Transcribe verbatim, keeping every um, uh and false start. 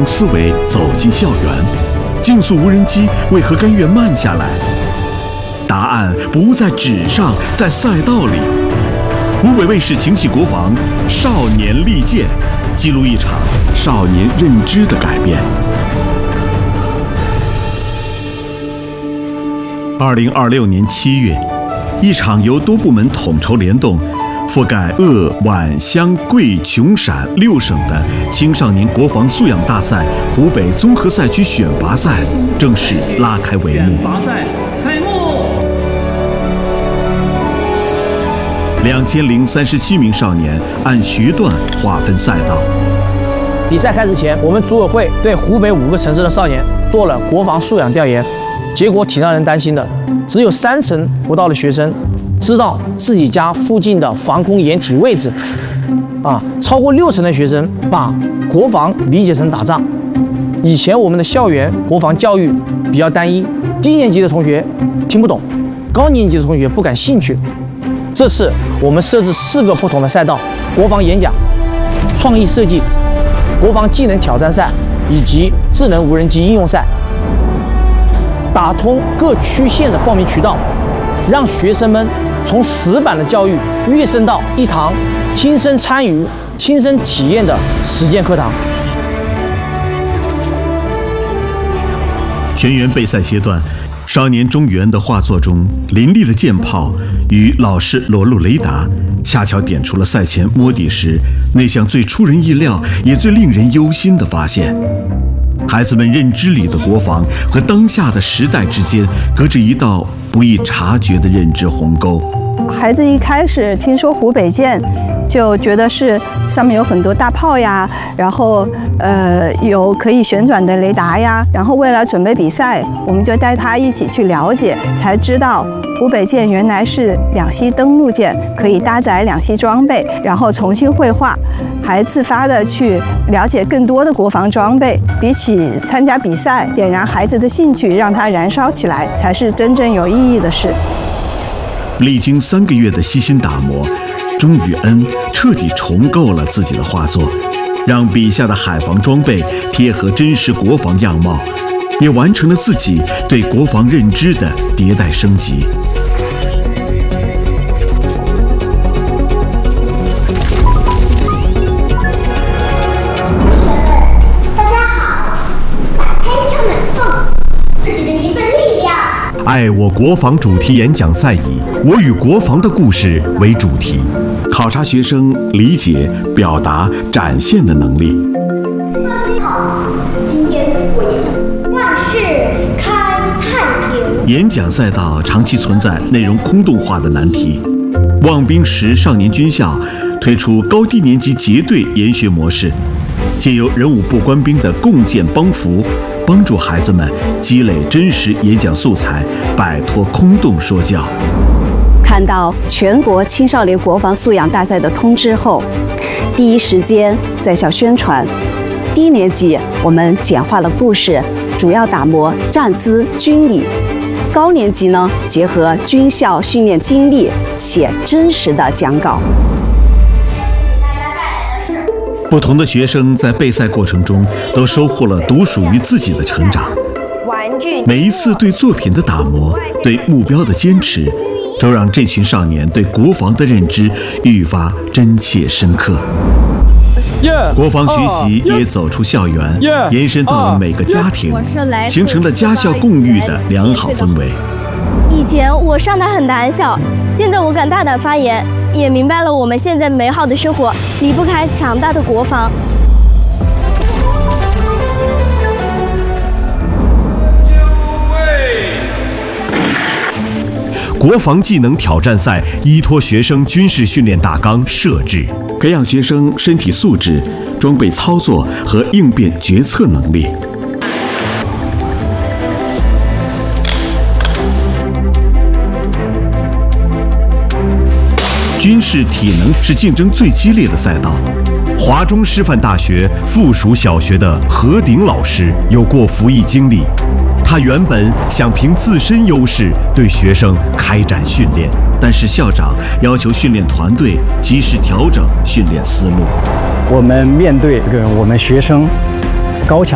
思维走进校园，竞速无人机为何甘愿慢下来？答案不在纸上，在赛道里。湖北卫视请起国防少年利剑，记录一场少年认知的改变。二零二六年七月，一场由多部门统筹联动，覆盖鄂皖湘桂琼陕六省的青少年国防素养大赛湖北综合赛区选拔赛正式拉开帷幕。 选拔赛开幕。 两千零三十七名少年按学段划分赛道。 比赛开始前，我们组委会对湖北五个城市的少年做了国防素养调研，结果挺让人担心的，只有三成不到的学生知道自己家附近的防空掩体位置，啊，超过六成的学生把国防理解成打仗。以前我们的校园国防教育比较单一，低年级的同学听不懂，高年级的同学不感兴趣。这次我们设置四个不同的赛道：国防演讲、创意设计、国防技能挑战赛以及智能无人机应用赛，打通各区县的报名渠道，让学生们从死板的教育跃升到一堂亲身参与、亲身体验的实践课堂。 全员备赛阶段，少年中原的画作中凌厉的箭炮与老师裸露雷达，恰巧点出了赛前摸底时那项最出人意料也最令人忧心的发现。孩子们认知里的国防和当下的时代之间隔着一道不易察觉的认知鸿沟。 孩子一开始听说湖北舰，就觉得是上面有很多大炮呀，然后呃有可以旋转的雷达呀，然后为了准备比赛，我们就带他一起去了解，才知道湖北舰原来是两栖登陆舰，可以搭载两栖装备，然后重新绘画，还自发的去了解更多的国防装备。比起参加比赛，点燃孩子的兴趣，让他燃烧起来，才是真正有意义的事。 历经三个月的悉心打磨，钟宇恩彻底重构了自己的画作，让笔下的海防装备贴合真实国防样貌，也完成了自己对国防认知的迭代升级。爱我国防主题演讲赛以“我与国防的故事”为主题，考察学生理解、表达、展现的能力。 好，今天我演讲万事开太平。 演讲赛道长期存在内容空洞化的难题。望兵实少年军校推出高低年级结对研学模式，借由人武部官兵的共建帮扶，帮助孩子们积累真实演讲素材，摆脱空洞说教。 看到全国青少年国防素养大赛的通知后，第一时间在校宣传。低年级我们简化了故事，主要打磨站姿、军礼；高年级呢，结合军校训练经历，写真实的讲稿。 不同的学生在备赛过程中都收获了独属于自己的成长。每一次对作品的打磨，对目标的坚持，都让这群少年对国防的认知愈发真切深刻。国防学习也走出校园，延伸到了每个家庭，形成了家校共育的良好氛围。 以前我上台很胆小，现在我敢大胆发言，也明白了我们现在美好的生活离不开强大的国防。 国防技能挑战赛依托学生军事训练大纲设置，培养学生身体素质、装备操作和应变决策能力。军事体能是竞争最激烈的赛道。华中师范大学附属小学的何鼎老师有过服役经历，他原本想凭自身优势对学生开展训练，但是校长要求训练团队及时调整训练思路。 我们面对这个我们学生高强